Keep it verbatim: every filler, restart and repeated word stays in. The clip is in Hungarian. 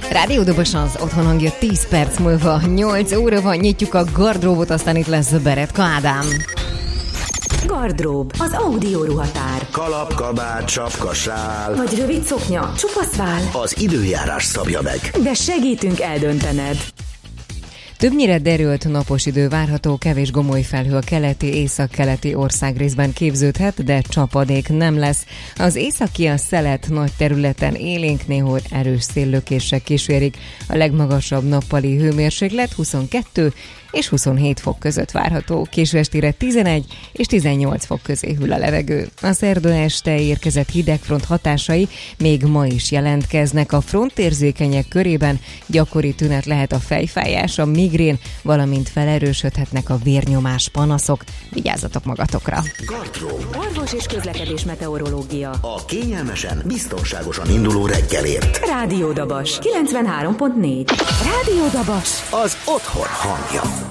Rádió Dobos az otthon hangja tíz perc múlva, nyolc óra van, nyitjuk a gardróbot, aztán itt lesz Beretka Ádám. Gardrób, az audio ruhatár. Kalap, kabát, sapka, sál. Vagy rövid szoknya, csupasz vál. Az időjárás szabja meg. De segítünk eldöntened. Többnyire derült napos idő várható, kevés gomoly felhő a keleti, északkeleti országrészben képződhet, de csapadék nem lesz. Az északi a szelet nagy területen élénk, néhol erős széllökéssel kísérik. A legmagasabb nappali hőmérséklet huszonkettő és huszonhét fok között várható. Késő estére tizenegy és tizennyolc fok közé hűl a levegő. A szerda este érkezett hidegfront hatásai még ma is jelentkeznek. A frontérzékenyek körében gyakori tünet lehet a fejfájás, a migrén, valamint felerősödhetnek a vérnyomás panaszok. Vigyázzatok magatokra! Gardrób. Orvos és közlekedés meteorológia. A kényelmesen, biztonságosan induló reggelért. Rádió Dabas kilencvenhárom pont négy. Rádió Dabas. Az otthon hangja.